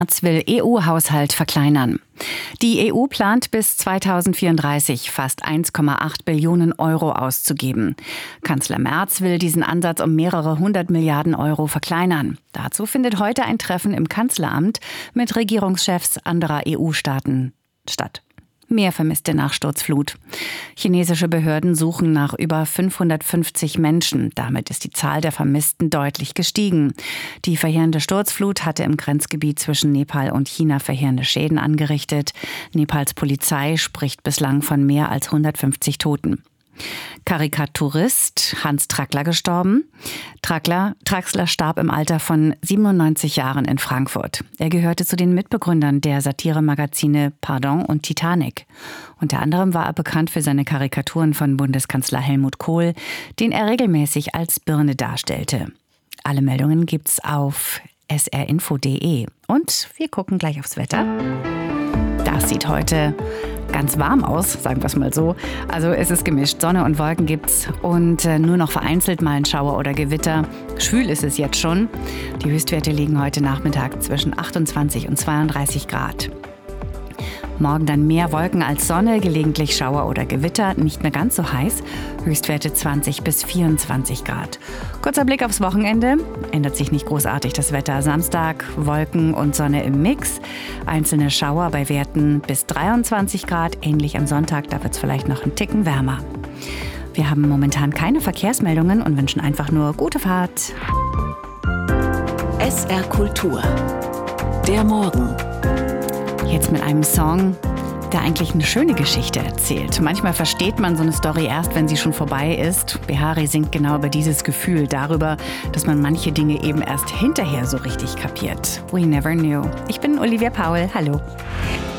Merz will EU-Haushalt verkleinern. Die EU plant bis 2034 fast 1,8 Billionen Euro auszugeben. Kanzler Merz will diesen Ansatz um mehrere 100 Milliarden Euro verkleinern. Dazu findet heute ein Treffen im Kanzleramt mit Regierungschefs anderer EU-Staaten statt. Mehr vermisste nach Sturzflut. Chinesische Behörden suchen nach über 550 Menschen. Damit ist die Zahl der Vermissten deutlich gestiegen. Die verheerende Sturzflut hatte im Grenzgebiet zwischen Nepal und China verheerende Schäden angerichtet. Nepals Polizei spricht bislang von mehr als 150 Toten. Karikaturist Hans Trackler gestorben. Traxler starb im Alter von 97 Jahren in Frankfurt. Er gehörte zu den Mitbegründern der Satiremagazine Pardon und Titanic. Unter anderem war er bekannt für seine Karikaturen von Bundeskanzler Helmut Kohl, den er regelmäßig als Birne darstellte. Alle Meldungen gibt's auf srinfo.de. Und wir gucken gleich aufs Wetter. Das sieht heute ganz warm aus, sagen wir es mal so. Also es ist gemischt. Sonne und Wolken gibt's und nur noch vereinzelt mal ein Schauer oder Gewitter. Schwül ist es jetzt schon. Die Höchstwerte liegen heute Nachmittag zwischen 28 und 32 Grad. Morgen dann mehr Wolken als Sonne, gelegentlich Schauer oder Gewitter, nicht mehr ganz so heiß. Höchstwerte 20 bis 24 Grad. Kurzer Blick aufs Wochenende. Ändert sich nicht großartig das Wetter. Samstag Wolken und Sonne im Mix. Einzelne Schauer bei Werten bis 23 Grad. Ähnlich am Sonntag, da wird es vielleicht noch einen Ticken wärmer. Wir haben momentan keine Verkehrsmeldungen und wünschen einfach nur gute Fahrt. SR Kultur. Der Morgen. Jetzt mit einem Song, der eigentlich eine schöne Geschichte erzählt. Manchmal versteht man so eine Story erst, wenn sie schon vorbei ist. Behari singt genau über dieses Gefühl, darüber, dass man manche Dinge eben erst hinterher so richtig kapiert. We never knew. Ich bin Olivia Paul. Hallo.